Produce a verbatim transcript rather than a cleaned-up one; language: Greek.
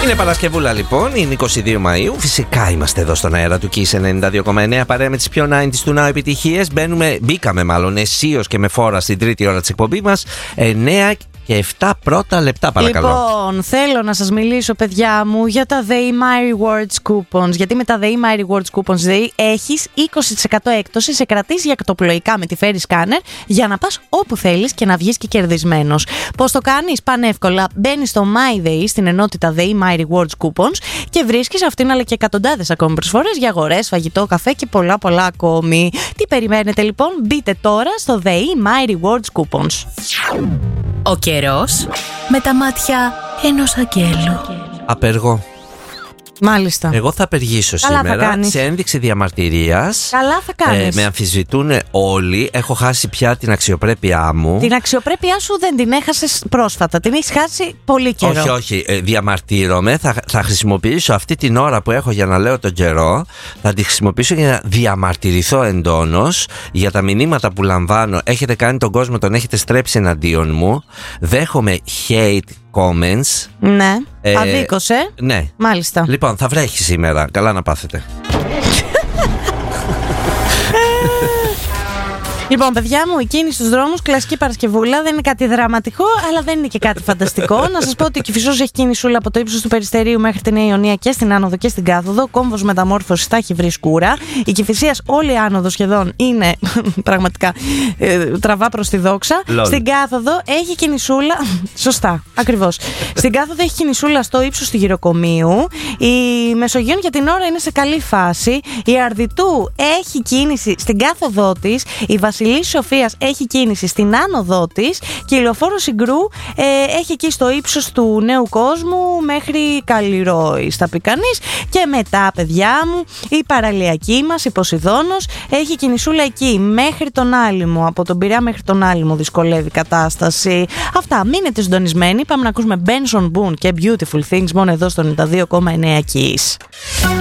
Είναι Παρασκευούλα λοιπόν, είναι είκοσι δύο Μαΐου. Φυσικά είμαστε εδώ στον αέρα του Kiss ενενήντα δύο κόμμα εννέα. Παρέα με τις πιο ενενήντα του Now επιτυχίες. Μπαίνουμε, μπήκαμε μάλλον αισίως και με φόρα στην τρίτη ώρα της εκπομπής μας. εννέα και επτά πρώτα λεπτά, παρακαλώ. Λοιπόν, θέλω να σας μιλήσω, παιδιά μου, για τα They My Rewards Coupons. Γιατί με τα They My Rewards Coupons They έχεις είκοσι τοις εκατό έκπτωση σε κρατήσεις γαλακτοπλοϊκά με τη Ferry Scanner για να πας όπου θέλεις και να βγεις και κερδισμένος. Πώς το κάνεις? Πανεύκολα. Μπαίνεις στο My Day, στην ενότητα They My Rewards Coupons, και βρίσκεις αυτήν αλλά και εκατοντάδες ακόμη προσφορές για αγορές, φαγητό, καφέ και πολλά πολλά ακόμη. Τι περιμένετε λοιπόν? Μπείτε τώρα στο They My Rewards Coupons. Ο καιρός με τα μάτια ενός αγγέλου. Απεργώ. Μάλιστα. Εγώ θα απεργήσω Καλά σήμερα σε ένδειξη διαμαρτυρίας. Καλά θα κάνεις. Ε, με αμφισβητούν όλοι. Έχω χάσει πια την αξιοπρέπειά μου. Την αξιοπρέπειά σου δεν την έχασες πρόσφατα. Την έχεις χάσει πολύ καιρό. Όχι, όχι. Ε, διαμαρτύρομαι. Θα, θα χρησιμοποιήσω αυτή την ώρα που έχω για να λέω τον καιρό. Θα τη χρησιμοποιήσω για να διαμαρτυρηθώ εντόνως για τα μηνύματα που λαμβάνω. Έχετε κάνει τον κόσμο, τον έχετε στρέψει εναντίον μου. Δέχομαι hate comments. Ναι. Ε, Αδίκωσε. Ναι. Μάλιστα. Λοιπόν, θα βρέχει σήμερα. Καλά να πάθετε. Λοιπόν, παιδιά μου, η κίνηση στους δρόμους, κλασική Παρασκευούλα, δεν είναι κάτι δραματικό, αλλά δεν είναι και κάτι φανταστικό. Να σας πω ότι ο Κηφισός έχει κινησούλα από το ύψος του Περιστερίου μέχρι τη Νέα Ιωνία και στην άνοδο και στην κάθοδο. Κόμβος μεταμόρφωσης θα έχει βρει σκούρα. Η Κηφισίας, όλη η άνοδο σχεδόν είναι πραγματικά ε, τραβά προς τη δόξα. Λόλ. Στην κάθοδο έχει κινησούλα. Σωστά, ακριβώς. Στην κάθοδο έχει κινησούλα στο ύψος του Γυροκομείου. Η Μεσογείων για την ώρα είναι σε καλή φάση. Η Αρδιτού έχει κίνηση στην κάθοδό της. Η Βασιλής Σοφίας έχει κίνηση στην άνοδό της και η Λεωφόρο Συγκρού ε, έχει εκεί στο ύψος του Νέου Κόσμου μέχρι Καλλιρόης, θα πει κανείς. Και μετά, παιδιά μου, η παραλιακή μας, η Ποσειδώνος, έχει κινησούλα εκεί μέχρι τον Άλυμο. Από τον Πειραιά μέχρι τον Άλυμο δυσκολεύει η κατάσταση. Αυτά, μείνετε συντονισμένοι. Πάμε να ακούσουμε Benson Boone και Beautiful Things μόνο εδώ στο ενενήντα δύο κόμμα εννέα Kiss.